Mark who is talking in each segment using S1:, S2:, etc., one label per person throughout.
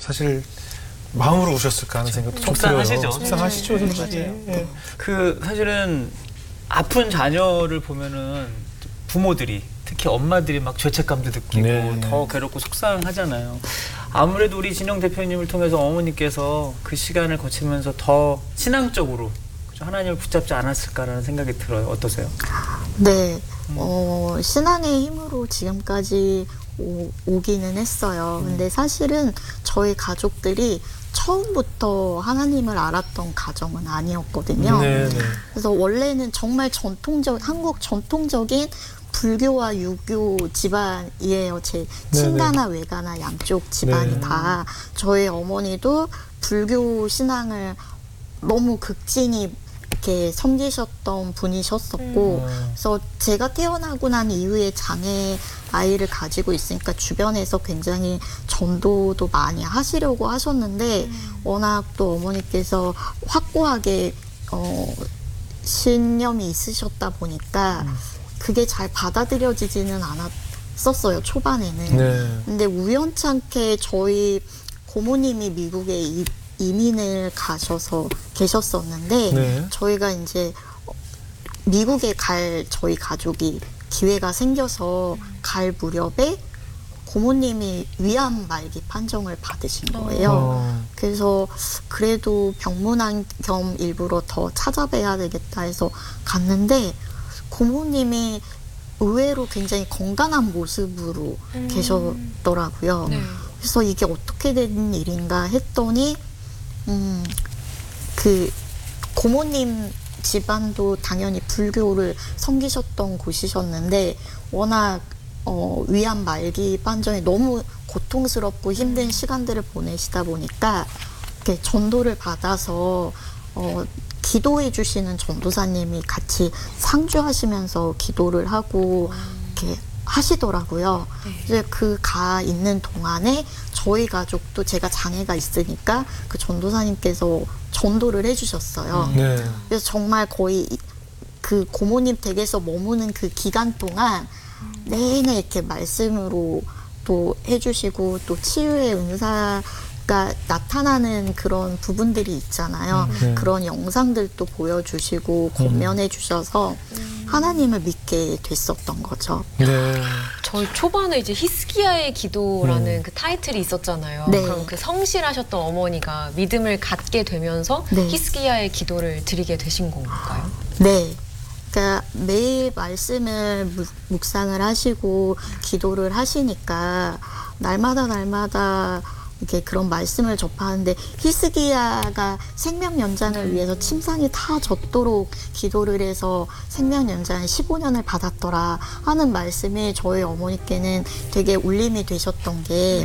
S1: 사실 마음으로 우셨을까 하는 생각도 좀 들어요.
S2: 속상하시죠.
S1: 속상하시죠, 솔직히. 예.
S2: 그 사실은 아픈 자녀를 보면은 부모들이 특히 엄마들이 막 죄책감도 느끼고
S1: 네.
S2: 더 괴롭고 속상하잖아요. 아무래도 우리 진영 대표님을 통해서 어머니께서 그 시간을 거치면서 더 신앙적으로 하나님을 붙잡지 않았을까라는 생각이 들어요. 어떠세요?
S3: 네, 신앙의 힘으로 지금까지 오기는 했어요. 근데 사실은 저희 가족들이 처음부터 하나님을 알았던 가정은 아니었거든요.
S1: 네, 네.
S3: 그래서 원래는 정말 한국 전통적인 불교와 유교 집안이에요. 제 친가나 외가나 양쪽 집안이
S1: 네.
S3: 다. 저희 어머니도 불교 신앙을 너무 극진히 이렇게 섬기셨던 분이셨었고, 그래서 제가 태어나고 난 이후에 장애 아이를 가지고 있으니까 주변에서 굉장히 전도도 많이 하시려고 하셨는데, 워낙 또 어머니께서 확고하게 신념이 있으셨다 보니까 그게 잘 받아들여지지는 않았었어요, 초반에는.
S1: 네.
S3: 근데 우연찮게 저희 고모님이 미국에 이민을 가셔서 계셨었는데,
S1: 네.
S3: 저희가 이제 미국에 갈 저희 가족이 기회가 생겨서 갈 무렵에 고모님이 위암 말기 판정을 받으신 거예요. 그래서 그래도 병문안 겸 일부러 더 찾아뵈야 되겠다 해서 갔는데, 고모님이 의외로 굉장히 건강한 모습으로 계셨더라고요.
S4: 네.
S3: 그래서 이게 어떻게 된 일인가 했더니 그 고모님 집안도 당연히 불교를 섬기셨던 곳이셨는데, 워낙 위암 말기 판정이 너무 고통스럽고 힘든 시간들을 보내시다 보니까 이렇게 전도를 받아서 기도해 주시는 전도사님이 같이 상주하시면서 기도를 하고 이렇게 하시더라고요. 이제 그 가 있는 동안에 저희 가족도 제가 장애가 있으니까 그 전도사님께서 전도를 해주셨어요.
S1: 네.
S3: 그래서 정말 거의 그 고모님 댁에서 머무는 그 기간 동안 내내 이렇게 말씀으로 또 해주시고, 또 치유의 은사가 나타나는 그런 부분들이 있잖아요. 그런 영상들도 보여주시고 권면해 주셔서 하나님을 믿게 됐었던 거죠.
S1: 네.
S4: 저희 초반에 이제 히스기야의 기도라는 그 타이틀이 있었잖아요.
S3: 네.
S4: 그럼 그 성실하셨던 어머니가 믿음을 갖게 되면서
S3: 네.
S4: 히스기야의 기도를 드리게 되신 건가요?
S3: 네. 그러니까 매일 말씀을 묵상을 하시고 기도를 하시니까 날마다 이렇게 그런 말씀을 접하는데, 히스기야가 생명 연장을 위해서 침상이 다 젖도록 기도를 해서 생명 연장 15년을 받았더라 하는 말씀이 저희 어머니께는 되게 울림이 되셨던 게,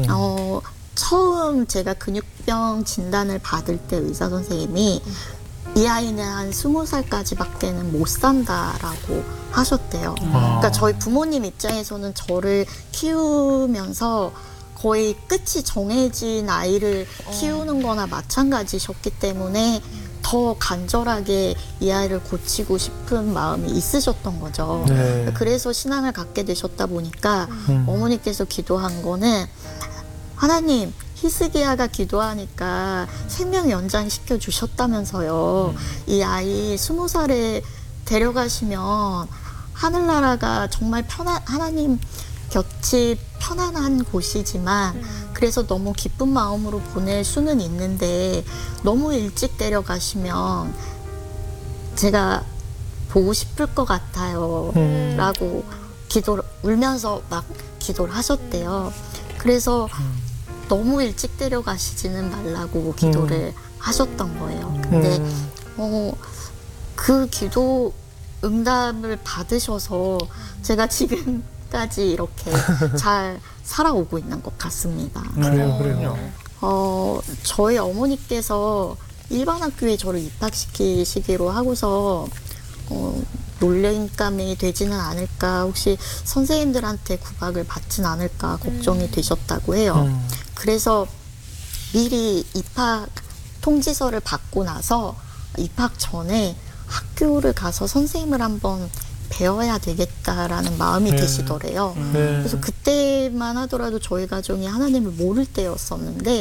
S3: 처음 제가 근육병 진단을 받을 때 의사 선생님이 이 아이는 한 20살까지밖에는 못 산다라고 하셨대요. 그러니까 저희 부모님 입장에서는 저를 키우면서 거의 끝이 정해진 아이를 키우는 거나 마찬가지셨기 때문에 더 간절하게 이 아이를 고치고 싶은 마음이 있으셨던 거죠.
S1: 네.
S3: 그래서 신앙을 갖게 되셨다 보니까 어머니께서 기도한 거는, 하나님, 히스기야가 기도하니까 생명 연장시켜 주셨다면서요. 이 아이 20살에 데려가시면 하늘나라가 정말 하나님 곁이 편안한 곳이지만, 그래서 너무 기쁜 마음으로 보낼 수는 있는데 너무 일찍 데려가시면 제가 보고 싶을 것 같아요 라고 울면서 막 기도를 하셨대요. 그래서 너무 일찍 데려가시지는 말라고 기도를 하셨던 거예요. 근데 그 기도 응답을 받으셔서 제가 지금까지 이렇게 잘 살아오고 있는 것 같습니다.
S1: 그래요.
S3: 저희 어머니께서 일반 학교에 저를 입학시키시기로 하고서 놀림감이 되지는 않을까, 혹시 선생님들한테 구박을 받진 않을까 걱정이 되셨다고 해요. 그래서 미리 입학 통지서를 받고 나서 입학 전에 학교를 가서 선생님을 한번 배워야 되겠다라는 마음이 드시더래요.
S1: 네.
S3: 그래서 그때만 하더라도 저희 가정이 하나님을 모를 때였었는데,